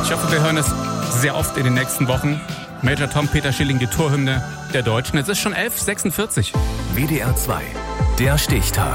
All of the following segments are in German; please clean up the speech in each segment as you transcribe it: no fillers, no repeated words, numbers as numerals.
Ich hoffe, wir hören es sehr oft in den nächsten Wochen. Major Tom Peter Schilling, die Torhymne der Deutschen. Es ist schon 11:46. WDR 2, der Stichtag.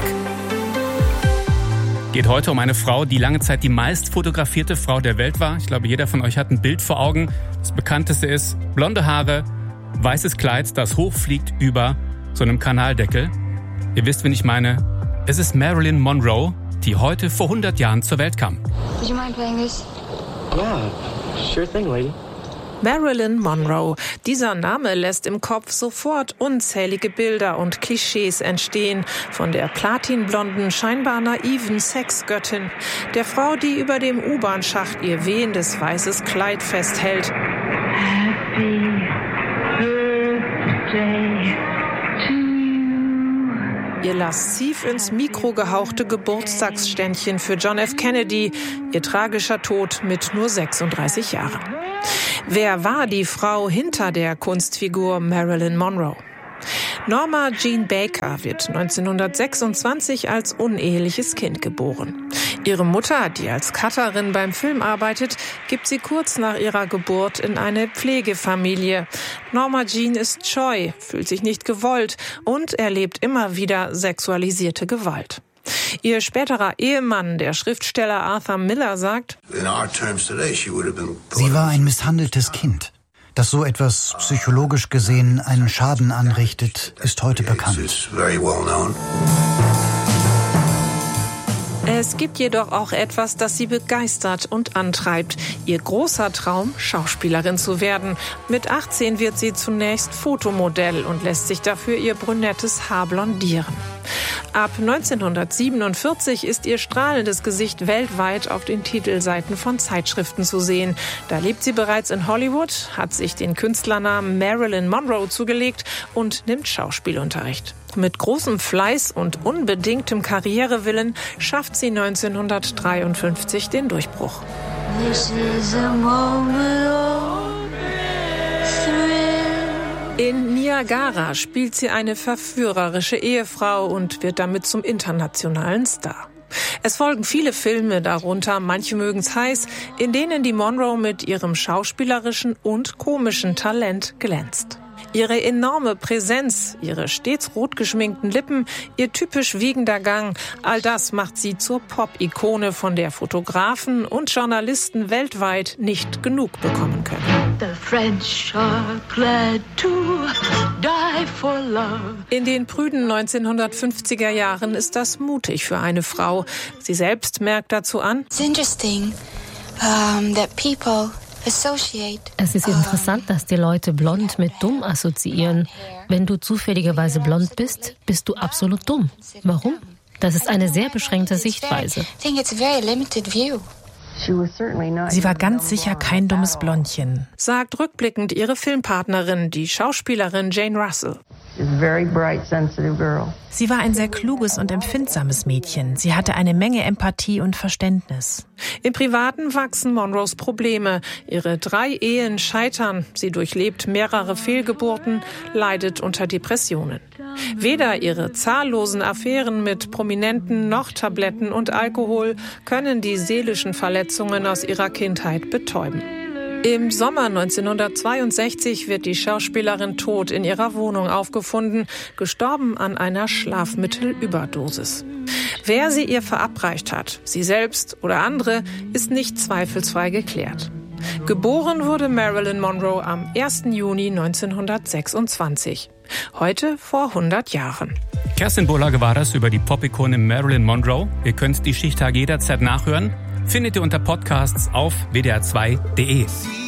Geht heute um eine Frau, die lange Zeit die meist fotografierte Frau der Welt war. Ich glaube, jeder von euch hat ein Bild vor Augen. Das bekannteste ist blonde Haare, weißes Kleid, das hochfliegt über so einem Kanaldeckel. Ihr wisst, wen ich meine. Es ist Marilyn Monroe, die heute vor 100 Jahren zur Welt kam. Would you mind playing this? Yeah, sure thing, lady. Marilyn Monroe. Dieser Name lässt im Kopf sofort unzählige Bilder und Klischees entstehen. Von der platinblonden, scheinbar naiven Sexgöttin, der Frau, die über dem U-Bahn-Schacht ihr wehendes weißes Kleid festhält. Happy birthday to you. Ihr lasziv ins Mikro gehauchte Geburtstagsständchen für John F. Kennedy. Ihr tragischer Tod mit nur 36 Jahren. Wer war die Frau hinter der Kunstfigur Marilyn Monroe? Norma Jean Baker wird 1926 als uneheliches Kind geboren. Ihre Mutter, die als Cutterin beim Film arbeitet, gibt sie kurz nach ihrer Geburt in eine Pflegefamilie. Norma Jean ist scheu, fühlt sich nicht gewollt und erlebt immer wieder sexualisierte Gewalt. Ihr späterer Ehemann, der Schriftsteller Arthur Miller, sagt: Sie war ein misshandeltes Kind. Dass so etwas psychologisch gesehen einen Schaden anrichtet, ist heute bekannt. Es gibt jedoch auch etwas, das sie begeistert und antreibt. Ihr großer Traum, Schauspielerin zu werden. Mit 18 wird sie zunächst Fotomodell und lässt sich dafür ihr brünettes Haar blondieren. Ab 1947 ist ihr strahlendes Gesicht weltweit auf den Titelseiten von Zeitschriften zu sehen. Da lebt sie bereits in Hollywood, hat sich den Künstlernamen Marilyn Monroe zugelegt und nimmt Schauspielunterricht. Mit großem Fleiß und unbedingtem Karrierewillen schafft sie 1953 den Durchbruch. This is a moment of thrill. In Niagara spielt sie eine verführerische Ehefrau und wird damit zum internationalen Star. Es folgen viele Filme, darunter Manche mögen's heiß, in denen die Monroe mit ihrem schauspielerischen und komischen Talent glänzt. Ihre enorme Präsenz, ihre stets rot geschminkten Lippen, ihr typisch wiegender Gang, all das macht sie zur Pop-Ikone, von der Fotografen und Journalisten weltweit nicht genug bekommen können. The French are glad to die for love. In den prüden 1950er Jahren ist das mutig für eine Frau. Sie selbst merkt dazu an: It's interesting that people Es ist interessant, dass die Leute blond mit dumm assoziieren. Wenn du zufälligerweise blond bist, bist du absolut dumm. Warum? Das ist eine sehr beschränkte Sichtweise. Sie war ganz sicher kein dummes Blondchen, sagt rückblickend ihre Filmpartnerin, die Schauspielerin Jane Russell. Sie war ein sehr kluges und empfindsames Mädchen. Sie hatte eine Menge Empathie und Verständnis. Im Privaten wachsen Monroes Probleme. Ihre 3 Ehen scheitern. Sie durchlebt mehrere Fehlgeburten, leidet unter Depressionen. Weder ihre zahllosen Affären mit Prominenten noch Tabletten und Alkohol können die seelischen Verletzungen aus ihrer Kindheit betäuben. Im Sommer 1962 wird die Schauspielerin tot in ihrer Wohnung aufgefunden, gestorben an einer Schlafmittelüberdosis. Wer sie ihr verabreicht hat, sie selbst oder andere, ist nicht zweifelsfrei geklärt. Geboren wurde Marilyn Monroe am 1. Juni 1926. Heute vor 100 Jahren. Kerstin Burlage war das über die Pop-Ikone Marilyn Monroe. Ihr könnt die Stichtage jederzeit nachhören. Findet ihr unter Podcasts auf wdr2.de.